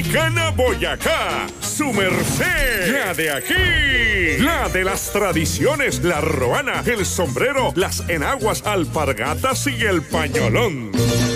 Cana Boyacá, su merced, la de aquí, la de las tradiciones, la roana, el sombrero, las enaguas, alpargatas y el pañolón.